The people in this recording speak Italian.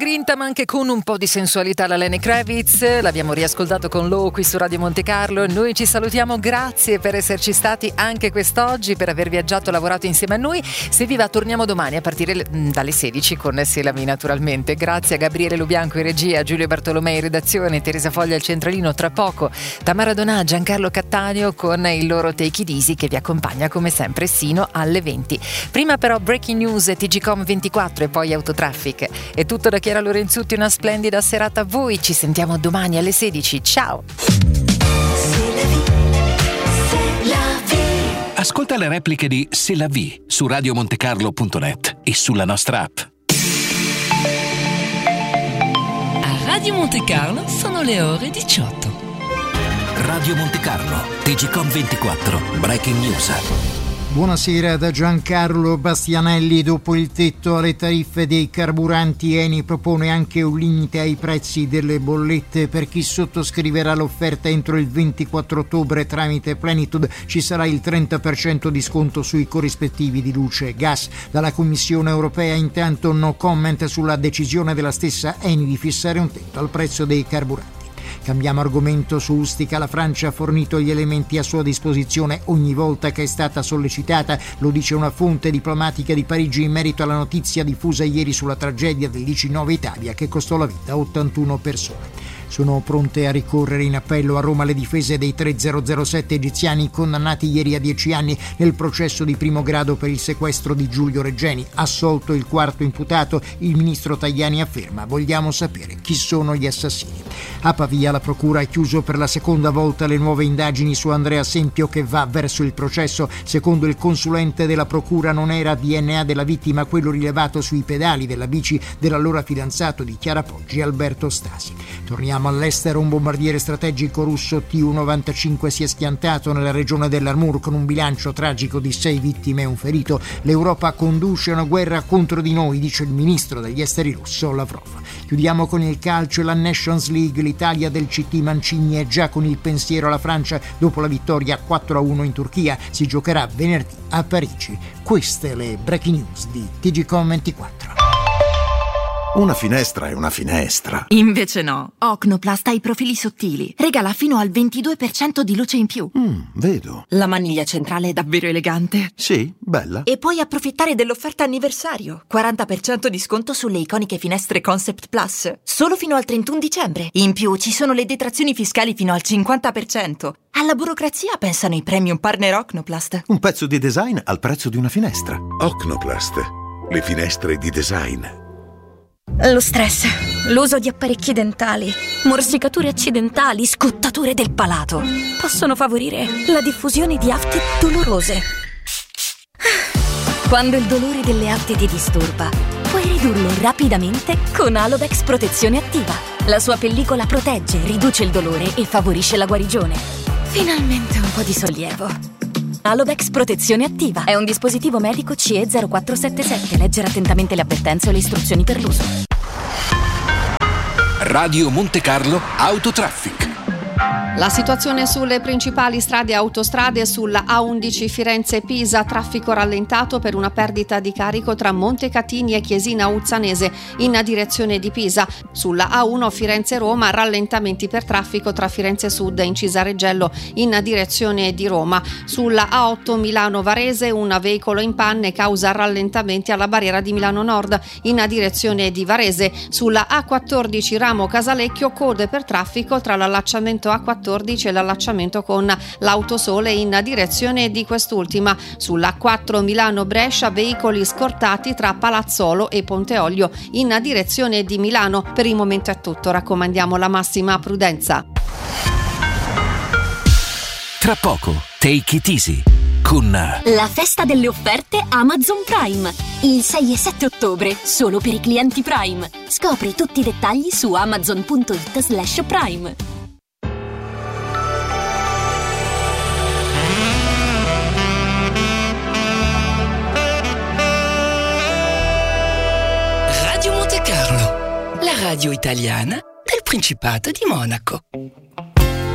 grinta ma anche con un po' di sensualità la Lenny Kravitz. L'abbiamo riascoltato con Low qui su Radio Monte Carlo. Noi ci salutiamo, grazie per esserci stati anche quest'oggi, per aver viaggiato e lavorato insieme a noi. Se vi va torniamo domani a partire dalle 16 con Selami naturalmente. Grazie a Gabriele Lubianco in regia, Giulio Bartolomei in redazione, Teresa Foglia al centralino. Tra poco Tamara Donà, Giancarlo Cattaneo con il loro Take It Easy che vi accompagna come sempre sino alle 20. Prima però Breaking News e TGcom 24 e poi Autotraffic. È tutto da Chiara Lorenzutti, una splendida serata a voi, ci sentiamo domani alle 16, ciao! Ascolta le repliche di C'est la vie su radiomontecarlo.net e sulla nostra app. A Radio Monte Carlo sono le ore 18. Radio Monte Carlo, TGcom 24, Breaking News. Buonasera da Giancarlo Bastianelli. Dopo il tetto alle tariffe dei carburanti, Eni propone anche un limite ai prezzi delle bollette. Per chi sottoscriverà l'offerta entro il 24 ottobre tramite Plenitude ci sarà il 30% di sconto sui corrispettivi di luce e gas. Dalla Commissione europea intanto no comment sulla decisione della stessa Eni di fissare un tetto al prezzo dei carburanti. Cambiamo argomento. Su Ustica la Francia ha fornito gli elementi a sua disposizione ogni volta che è stata sollecitata, lo dice una fonte diplomatica di Parigi in merito alla notizia diffusa ieri sulla tragedia dell'IC9 Italia che costò la vita a 81 persone. Sono pronte a ricorrere in appello a Roma le difese dei 3007 egiziani condannati ieri a 10 anni nel processo di primo grado per il sequestro di Giulio Reggeni. Assolto il quarto imputato, il ministro Tajani afferma: vogliamo sapere chi sono gli assassini. A Pavia la procura ha chiuso per la seconda volta le nuove indagini su Andrea Sempio che va verso il processo. Secondo il consulente della procura non era DNA della vittima quello rilevato sui pedali della bici dell'allora fidanzato di Chiara Poggi, Alberto Stasi. Torniamo all'estero. Un bombardiere strategico russo Tu-95 si è schiantato nella regione dell'Armur con un bilancio tragico di 6 vittime e un ferito. L'Europa conduce una guerra contro di noi, dice il ministro degli esteri russo Lavrov. Chiudiamo con il calcio e la Nations League. L'Italia del CT Mancini è già con il pensiero alla Francia dopo la vittoria 4-1 in Turchia. Si giocherà venerdì a Parigi. Queste le breaking news di TGcom 24. Una finestra è una finestra. Invece no. Ocnoplast ha i profili sottili. Regala fino al 22% di luce in più. Vedo. La maniglia centrale è davvero elegante. Sì, bella. E puoi approfittare dell'offerta anniversario. 40% di sconto sulle iconiche finestre Concept Plus. Solo fino al 31 dicembre. In più ci sono le detrazioni fiscali fino al 50%. Alla burocrazia pensano i premium partner Ocnoplast. Un pezzo di design al prezzo di una finestra. Ocnoplast. Le finestre di design. Lo stress, l'uso di apparecchi dentali, morsicature accidentali, scottature del palato possono favorire la diffusione di afte dolorose. Quando il dolore delle afte ti disturba, puoi ridurlo rapidamente con Alodex Protezione Attiva. La sua pellicola protegge, riduce il dolore e favorisce la guarigione. Finalmente un po' di sollievo. Alodex Protezione Attiva è un dispositivo medico CE 0477. Leggere attentamente le avvertenze o le istruzioni per l'uso. Radio Monte Carlo Autotraffic. La situazione sulle principali strade e autostrade: sulla A11 Firenze-Pisa, traffico rallentato per una perdita di carico tra Montecatini e Chiesina Uzzanese in direzione di Pisa. Sulla A1 Firenze-Roma, rallentamenti per traffico tra Firenze Sud e Incisareggello in direzione di Roma. Sulla A8 Milano-Varese, un veicolo in panne causa rallentamenti alla barriera di Milano Nord in direzione di Varese. Sulla A14 Ramo-Casalecchio, code per traffico tra l'allacciamento A14 e l'allacciamento con l'Autosole in direzione di quest'ultima. Sulla A4 Milano-Brescia, veicoli scortati tra Palazzolo e Ponte Olio in direzione di Milano. Per il momento è tutto, raccomandiamo la massima prudenza. Tra poco Take It Easy con La festa delle offerte Amazon Prime. Il 6 e 7 ottobre, solo per i clienti Prime. Scopri tutti i dettagli su amazon.it/prime. Radio Monte Carlo, la radio italiana del Principato di Monaco.